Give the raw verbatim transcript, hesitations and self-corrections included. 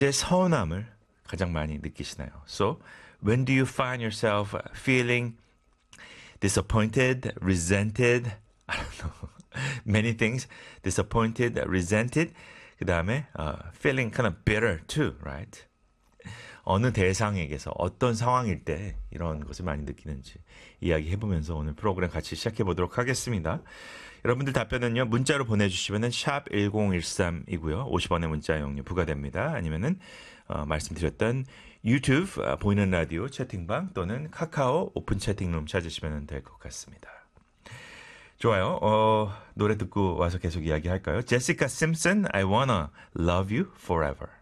제 서운함을 가장 많이 느끼시나요? So, when do you find yourself feeling disappointed, resented, I don't know, many things, disappointed, resented, 그 다음에 uh, feeling kind of bitter too, right? 어느 대상에게서 어떤 상황일 때 이런 것을 많이 느끼는지 이야기해보면서 오늘 프로그램 같이 시작해보도록 하겠습니다. 여러분들 답변은요, 문자로 보내주시면은 샵 일공일삼이고요. 오십 원의 문자 이용료 부과됩니다. 아니면은, 어, 말씀드렸던 유튜브, 어, 보이는 라디오 채팅방 또는 카카오 오픈 채팅룸 찾으시면 될 것 같습니다. 좋아요. 어, 노래 듣고 와서 계속 이야기할까요? 제시카 심슨, I wanna love you forever.